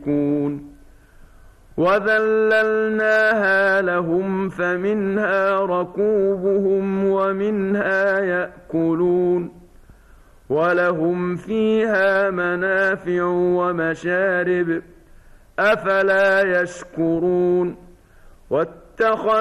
يشركون وذللناها لهم فمنها ركوبهم ومنها يأكلون ولهم فيها منافع ومشارب أفلا يشكرون